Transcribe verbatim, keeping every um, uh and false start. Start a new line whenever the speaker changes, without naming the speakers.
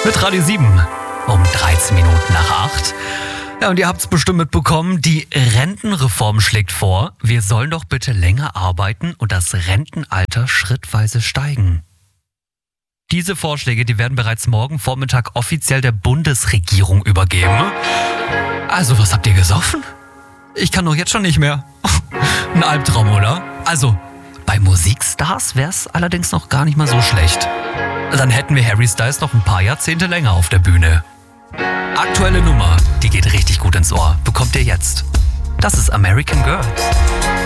Mit Radio sieben um dreizehn Minuten nach acht. Ja, und ihr habt es bestimmt mitbekommen, die Rentenreform schlägt vor, wir sollen doch bitte länger arbeiten und das Rentenalter schrittweise steigen. Diese Vorschläge, die werden bereits morgen Vormittag offiziell der Bundesregierung übergeben. Also, was habt ihr gesoffen? Ich kann doch jetzt schon nicht mehr. Ein Albtraum, oder? Also, bei Musikstars wäre es allerdings noch gar nicht mal so schlecht. Dann hätten wir Harry Styles noch ein paar Jahrzehnte länger auf der Bühne. Aktuelle Nummer, die geht richtig gut ins Ohr. Bekommt ihr jetzt. Das ist American Girl.